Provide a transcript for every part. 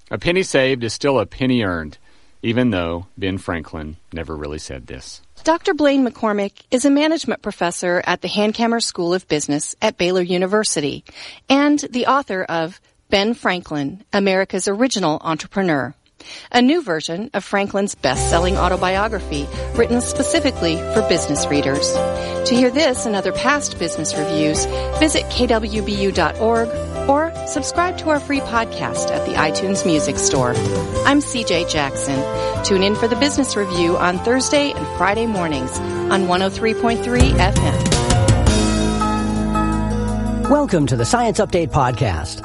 A penny saved is still a penny earned, even though Ben Franklin never really said this. Dr. Blaine McCormick is a management professor at the Hankamer School of Business at Baylor University and the author of Ben Franklin, America's Original Entrepreneur, a new version of Franklin's best-selling autobiography written specifically for business readers. To hear this and other past business reviews, visit kwbu.org or subscribe to our free podcast at the iTunes Music Store. I'm CJ Jackson. Tune in for the Business Review on Thursday and Friday mornings on 103.3 FM. Welcome to the Science Update Podcast.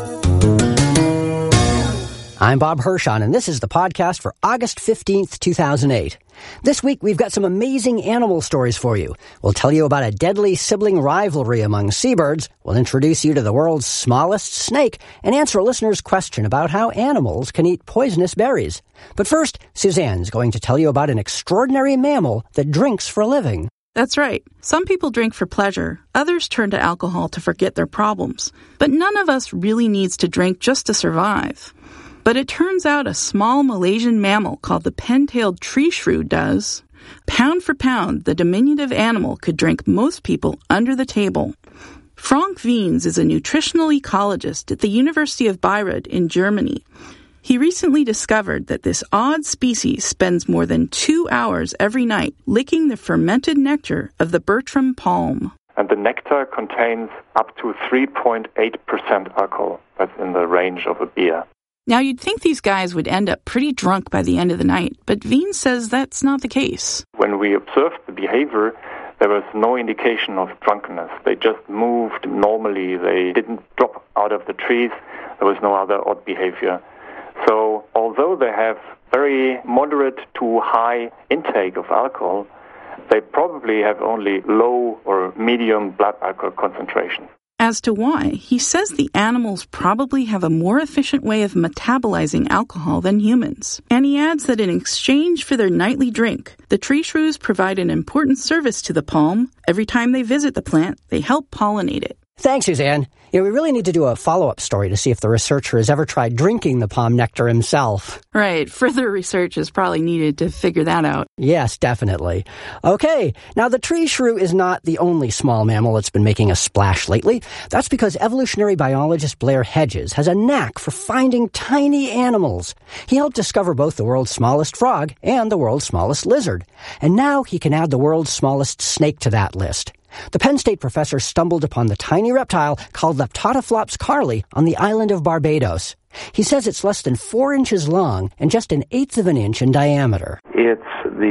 I'm Bob Hirschon, and this is the podcast for August 15th, 2008. This week, we've got some amazing animal stories for you. We'll tell you about a deadly sibling rivalry among seabirds. We'll introduce you to the world's smallest snake and answer a listener's question about how animals can eat poisonous berries. But first, Suzanne's going to tell you about an extraordinary mammal that drinks for a living. That's right. Some people drink for pleasure. Others turn to alcohol to forget their problems. But none of us really needs to drink just to survive. But it turns out a small Malaysian mammal called the pen-tailed tree shrew does. Pound for pound, the diminutive animal could drink most people under the table. Frank Wiens is a nutritional ecologist at the University of Bayreuth in Germany. He recently discovered that this odd species spends more than 2 hours every night licking the fermented nectar of the Bertram palm. And the nectar contains up to 3.8% alcohol. That's in the range of a beer. Now, you'd think these guys would end up pretty drunk by the end of the night, but Wiens says that's not the case. When we observed the behavior, there was no indication of drunkenness. They just moved normally. They didn't drop out of the trees. There was no other odd behavior. So, although they have very moderate to high intake of alcohol, they probably have only low or medium blood alcohol concentration. As to why, he says the animals probably have a more efficient way of metabolizing alcohol than humans. And he adds that in exchange for their nightly drink, the tree shrews provide an important service to the palm. Every time they visit the plant, they help pollinate it. Thanks, Suzanne. We really need to do a follow-up story to see if the researcher has ever tried drinking the palm nectar himself. Right. Further research is probably needed to figure that out. Yes, definitely. Okay. Now, the tree shrew is not the only small mammal that's been making a splash lately. That's because evolutionary biologist Blair Hedges has a knack for finding tiny animals. He helped discover both the world's smallest frog and the world's smallest lizard. And now he can add the world's smallest snake to that list. The Penn State professor stumbled upon the tiny reptile called Leptotaphylops carli on the island of Barbados. He says it's less than 4 inches long and just 1/8 of an inch in diameter. It's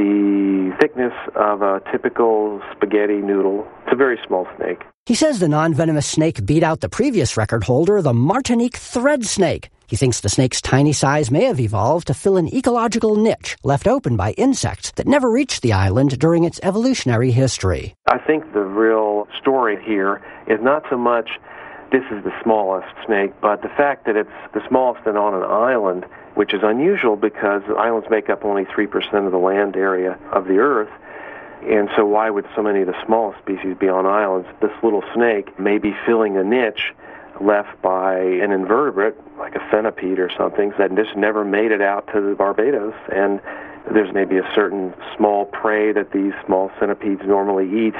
the thickness of a typical spaghetti noodle. It's a very small snake. He says the non-venomous snake beat out the previous record holder, the Martinique thread snake. He thinks the snake's tiny size may have evolved to fill an ecological niche left open by insects that never reached the island during its evolutionary history. I think the real story here is not so much this is the smallest snake, but the fact that it's the smallest and on an island, which is unusual because islands make up only 3% of the land area of the Earth. And so why would so many of the smallest species be on islands? This little snake may be filling a niche left by an invertebrate, like a centipede or something, that just never made it out to the Barbados. And there's maybe a certain small prey that these small centipedes normally eat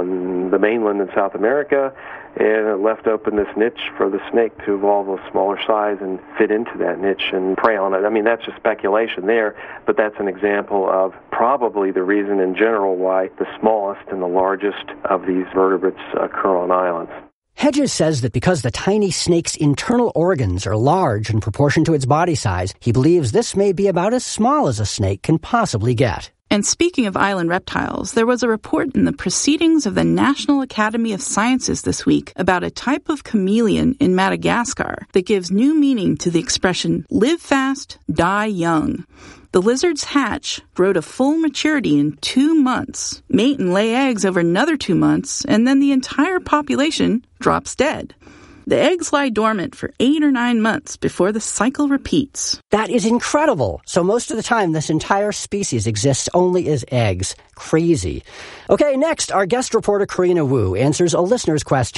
on the mainland in South America, and it left open this niche for the snake to evolve a smaller size and fit into that niche and prey on it. I mean, that's just speculation there, but that's an example of probably the reason in general why the smallest and the largest of these vertebrates occur on islands. Hedges says that because the tiny snake's internal organs are large in proportion to its body size, he believes this may be about as small as a snake can possibly get. And speaking of island reptiles, there was a report in the Proceedings of the National Academy of Sciences this week about a type of chameleon in Madagascar that gives new meaning to the expression, live fast, die young. The lizards hatch, grow to full maturity in 2 months, mate and lay eggs over another 2 months, and then the entire population drops dead. The eggs lie dormant for 8 or 9 months before the cycle repeats. That is incredible. So most of the time, this entire species exists only as eggs. Crazy. Okay, next, our guest reporter Karina Wu answers a listener's question.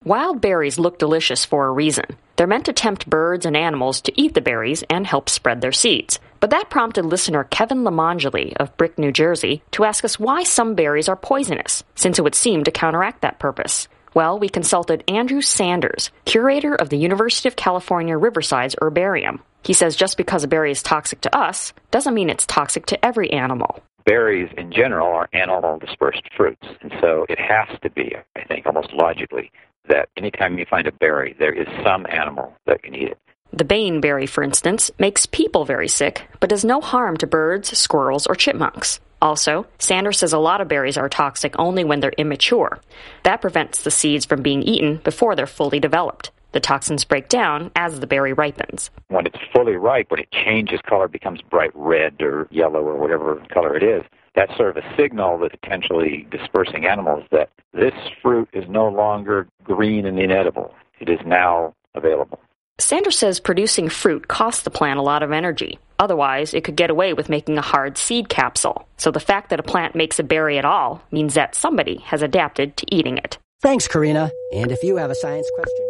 Wild berries look delicious for a reason. They're meant to tempt birds and animals to eat the berries and help spread their seeds. But that prompted listener Kevin Lamangeli of Brick, New Jersey, to ask us why some berries are poisonous, since it would seem to counteract that purpose. Well, we consulted Andrew Sanders, curator of the University of California, Riverside's herbarium. He says just because a berry is toxic to us doesn't mean it's toxic to every animal. Berries, in general, are animal dispersed fruits, and so it has to be, I think, almost logically, that anytime you find a berry, there is some animal that can eat it. The baneberry, for instance, makes people very sick, but does no harm to birds, squirrels, or chipmunks. Also, Sanders says a lot of berries are toxic only when they're immature. That prevents the seeds from being eaten before they're fully developed. The toxins break down as the berry ripens. When it's fully ripe, when it changes color, becomes bright red or yellow or whatever color it is, that's sort of a signal to potentially dispersing animals that this fruit is no longer green and inedible. It is now available. Sanders says producing fruit costs the plant a lot of energy. Otherwise, it could get away with making a hard seed capsule. So the fact that a plant makes a berry at all means that somebody has adapted to eating it. Thanks, Karina. And if you have a science question...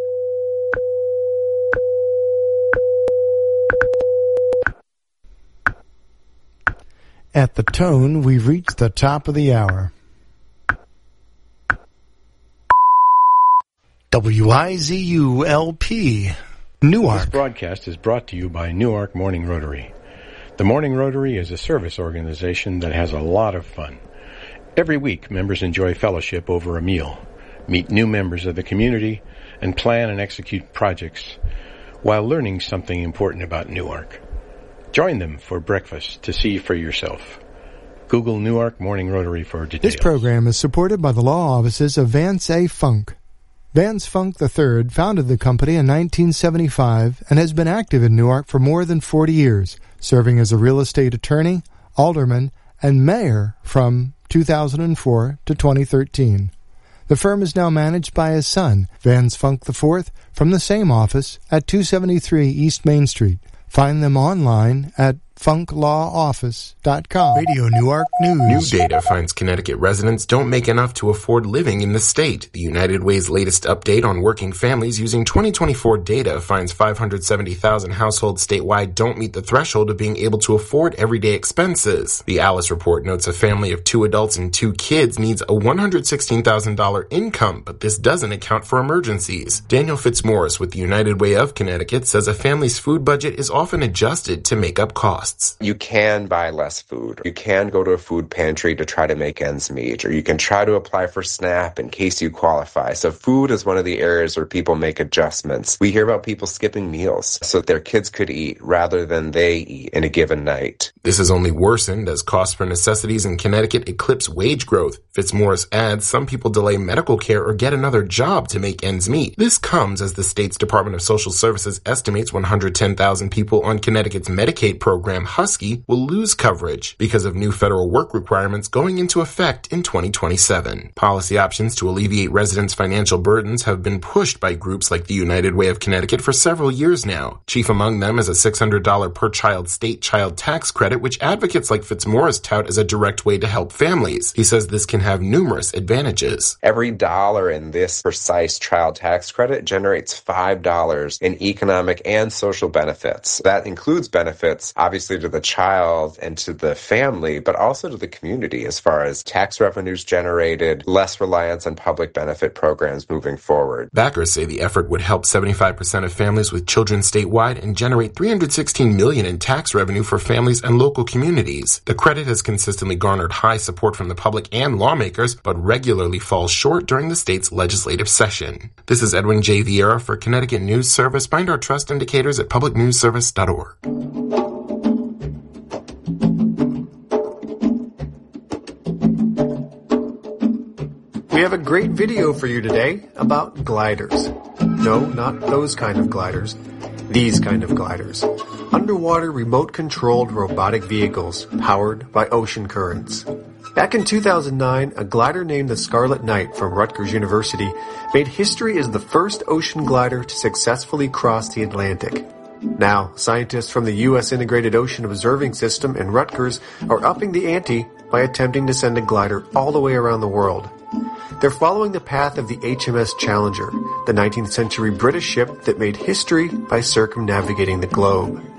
At the tone, we've reached the top of the hour. WIZU-LP, Newark. This broadcast is brought to you by Newark Morning Rotary. The Morning Rotary is a service organization that has a lot of fun. Every week, members enjoy fellowship over a meal, meet new members of the community, and plan and execute projects while learning something important about Newark. Join them for breakfast to see for yourself. Google Newark Morning Rotary for details. This program is supported by the law offices of Vance A. Funk. Vance Funk III founded the company in 1975 and has been active in Newark for more than 40 years, serving as a real estate attorney, alderman, and mayor from 2004 to 2013. The firm is now managed by his son, Vance Funk IV, from the same office at 273 East Main Street. Find them online at funklawoffice.com. Radio Newark News. New data finds Connecticut residents don't make enough to afford living in the state. The United Way's latest update on working families using 2024 data finds 570,000 households statewide don't meet the threshold of being able to afford everyday expenses. The Alice report notes a family of 2 adults and 2 kids needs a $116,000 income, but this doesn't account for emergencies. Daniel Fitzmaurice with the United Way of Connecticut says a family's food budget is often adjusted to make up costs. You can buy less food. You can go to a food pantry to try to make ends meet, or you can try to apply for SNAP in case you qualify. So food is one of the areas where people make adjustments. We hear about people skipping meals so that their kids could eat rather than they eat in a given night. This has only worsened as costs for necessities in Connecticut eclipse wage growth. Fitzmaurice adds some people delay medical care or get another job to make ends meet. This comes as the state's Department of Social Services estimates 110,000 people on Connecticut's Medicaid program Husky will lose coverage because of new federal work requirements going into effect in 2027. Policy options to alleviate residents' financial burdens have been pushed by groups like the United Way of Connecticut for several years now. Chief among them is a $600 per child state child tax credit, which advocates like Fitzmaurice tout as a direct way to help families. He says this can have numerous advantages. Every dollar in this precise child tax credit generates $5 in economic and social benefits. That includes benefits, obviously, to the child and to the family, but also to the community as far as tax revenues generated, less reliance on public benefit programs moving forward. Backers say the effort would help 75% of families with children statewide and generate $316 million in tax revenue for families and local communities. The credit has consistently garnered high support from the public and lawmakers, but regularly falls short during the state's legislative session. This is Edwin J. Vieira for Connecticut News Service. Find our trust indicators at publicnewsservice.org. We have a great video for you today about gliders. No, not those kind of gliders. These kind of gliders. Underwater remote-controlled robotic vehicles powered by ocean currents. Back in 2009, a glider named the Scarlet Knight from Rutgers University made history as the first ocean glider to successfully cross the Atlantic. Now, scientists from the U.S. Integrated Ocean Observing System and Rutgers are upping the ante by attempting to send a glider all the way around the world. They're following the path of the HMS Challenger, the 19th century British ship that made history by circumnavigating the globe.